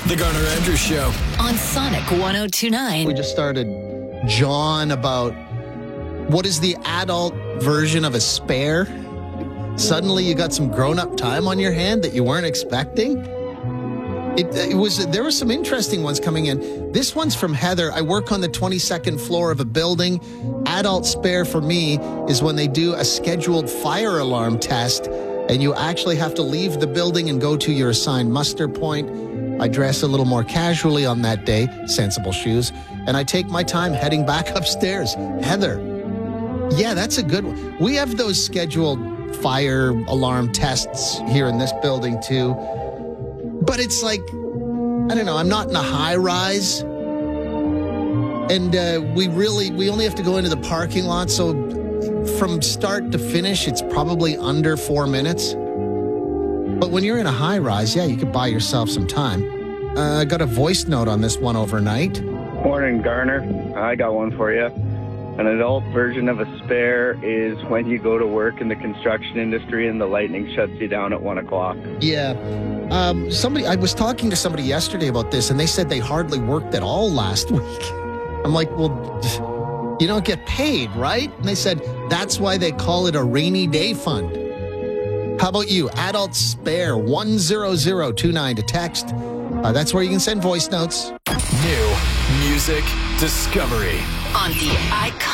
The Garner Andrews Show on Sonic 102.9. We just started John about what is the adult version of a spare. Suddenly you got some grown-up time on your hand that you weren't expecting. There were some interesting ones coming in. This one's from Heather. I work on the 22nd floor of a building. Adult spare for me is when they do a scheduled fire alarm test and you actually have to leave the building and go to your assigned muster point. I dress a little more casually on that day, sensible shoes, and I take my time heading back upstairs. Heather, yeah, that's a good one. We have those scheduled fire alarm tests here in this building too. But it's like, I don't know, I'm not in a high rise. And we only have to go into the parking lot. So from start to finish, it's probably under 4 minutes. But when you're in a high rise, yeah, you could buy yourself some time. I got a voice note on this one overnight. Morning, Garner. I got one for you. An adult version of a spare is when you go to work in the construction industry and the lightning shuts you down at 1 o'clock. Yeah. I was talking to somebody yesterday about this, and they said they hardly worked at all last week. I'm like, well, you don't get paid, right? And they said, that's why they call it a rainy day fund. How about you? Adult spare 10029 to text. That's where you can send voice notes. New music discovery On the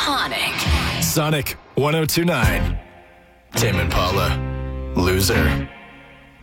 iconic Sonic 102.9. Tame Impala, Loser.